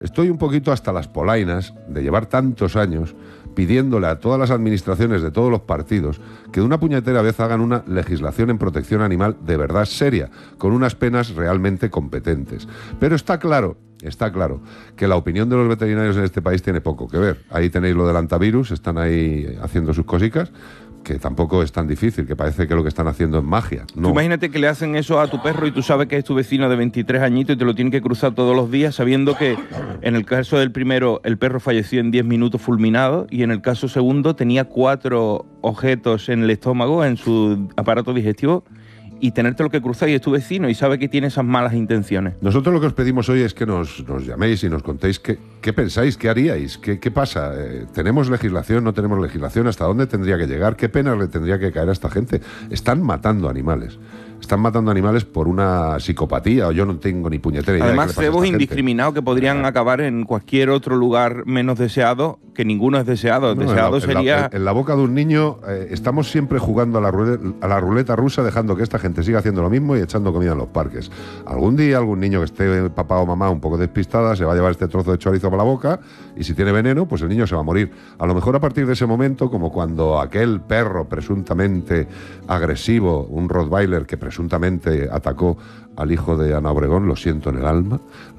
Estoy un poquito hasta las polainas de llevar tantos años pidiéndole a todas las administraciones de todos los partidos que de una puñetera vez hagan una legislación en protección animal de verdad seria, con unas penas realmente competentes. Pero está claro que la opinión de los veterinarios en este país tiene poco que ver. Ahí tenéis lo del antivirus, están ahí haciendo sus cositas, que tampoco es tan difícil, que parece que lo que están haciendo es magia. No. Tú imagínate que le hacen eso a tu perro y tú sabes que es tu vecino de 23 añitos y te lo tienen que cruzar todos los días, sabiendo que en el caso del primero el perro falleció en 10 minutos fulminado y en el caso segundo tenía 4 objetos en el estómago, en su aparato digestivo, y tenértelo que cruzar y es tu vecino y sabe que tiene esas malas intenciones. Nosotros lo que os pedimos hoy es que nos llaméis y nos contéis qué pensáis, qué haríais, qué pasa. ¿Tenemos legislación, no tenemos legislación? ¿Hasta dónde tendría que llegar? ¿Qué penas le tendría que caer a esta gente? Están matando animales. Están matando animales por una psicopatía, o yo no tengo ni puñetera idea. Además, cebos indiscriminados que podrían acabar en cualquier otro lugar menos deseado, que ninguno es deseado. No, deseado sería... En la boca de un niño estamos siempre jugando a la ruleta rusa, dejando que esta gente siga haciendo lo mismo y echando comida en los parques. Algún día, algún niño que esté papá o mamá un poco despistada se va a llevar este trozo de chorizo para la boca y si tiene veneno, pues el niño se va a morir. A lo mejor a partir de ese momento, como cuando aquel perro presuntamente agresivo, un Rottweiler que presuntamente atacó al hijo de Ana Obregón, lo siento en el alma,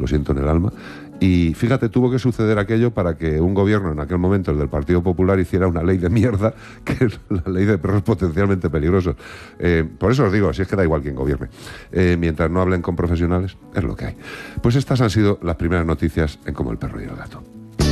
y fíjate, tuvo que suceder aquello para que un gobierno en aquel momento, el del Partido Popular, hiciera una ley de mierda, que es la ley de perros potencialmente peligrosos. Por eso os digo, si es que da igual quien gobierne. Mientras no hablen con profesionales, es lo que hay. Pues estas han sido las primeras noticias en Como el perro y el gato.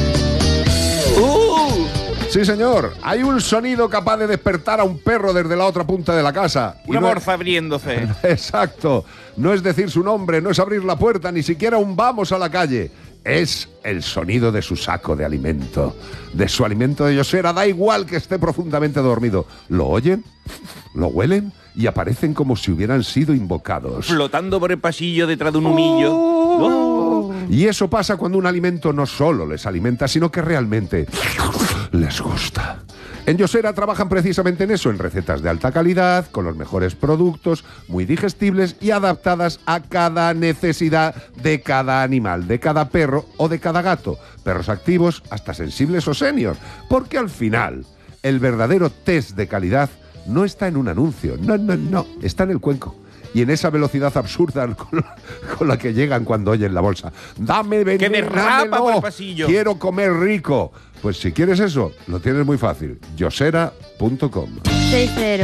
Sí, señor, hay un sonido capaz de despertar a un perro desde la otra punta de la casa. Una morsa abriéndose. Exacto. No es decir su nombre, no es abrir la puerta, ni siquiera un vamos a la calle. Es el sonido de su saco de alimento, de su alimento de Yosera. Da igual que esté profundamente dormido. ¿Lo oyen? ¿Lo huelen? Y aparecen como si hubieran sido invocados. Flotando por el pasillo detrás de un humillo. ¡Oh! Y eso pasa cuando un alimento no solo les alimenta, sino que realmente les gusta. En Yosera trabajan precisamente en eso, en recetas de alta calidad, con los mejores productos, muy digestibles y adaptadas a cada necesidad de cada animal, de cada perro o de cada gato. Perros activos, hasta sensibles o senior. Porque al final, el verdadero test de calidad no está en un anuncio, no, está en el cuenco. Y en esa velocidad absurda con la que llegan cuando oyen la bolsa. ¡Dame veneno! ¡Que me rapa por el pasillo! ¡Quiero comer rico! Pues si quieres eso, lo tienes muy fácil. Yosera.com 60